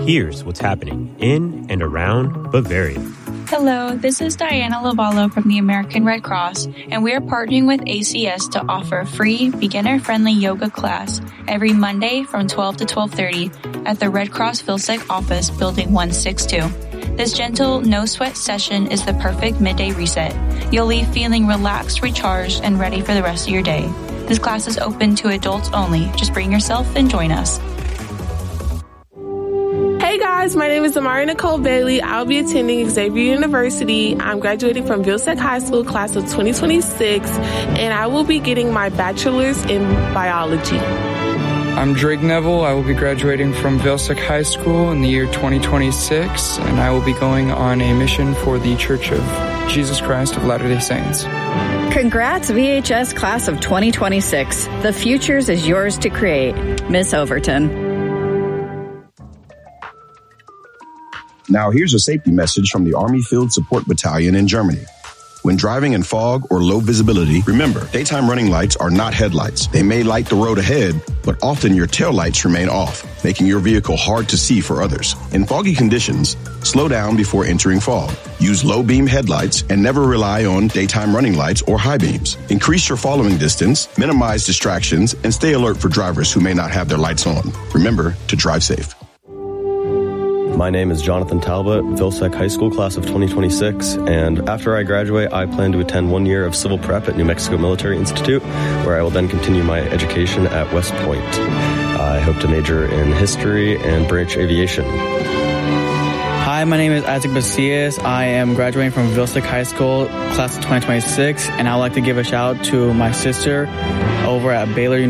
Here's what's happening in and around Bavaria. Hello, this is Diana Lavallo from the American Red Cross, and we are partnering with ACS to offer a free, beginner-friendly yoga class every Monday from 12 to 12:30 at the Red Cross Vilsec office, Building 162. This gentle, no-sweat session is the perfect midday reset. You'll leave feeling relaxed, recharged, and ready for the rest of your day. This class is open to adults only. Just bring yourself and join us. Hey guys, my name is Amari Nicole Bailey. I'll be attending Xavier University. I'm graduating from Vilsec High School, class of 2026, and I will be getting my bachelor's in biology. I'm Drake Neville. I will be graduating from Vilsec High School in the year 2026, and I will be going on a mission for the Church of Jesus Christ of Latter-day Saints. Congrats, VHS class of 2026. The futures is yours to create. Miss Overton. Now here's a safety message from the Army Field Support Battalion in Germany. When driving in fog or low visibility, remember, daytime running lights are not headlights. They may light the road ahead, but often your tail lights remain off, making your vehicle hard to see for others. In foggy conditions, slow down before entering fog. Use low beam headlights and never rely on daytime running lights or high beams. Increase your following distance, minimize distractions, and stay alert for drivers who may not have their lights on. Remember to drive safe. My name is Jonathan Talbot, Vilsec High School, class of 2026, and after I graduate, I plan to attend 1 year of civil prep at New Mexico Military Institute, where I will then continue my education at West Point. I hope to major in history and branch aviation. Hi, my name is Isaac Bacias. I am graduating from Vilsec High School, class of 2026, and I would like to give a shout out to my sister over at Baylor University.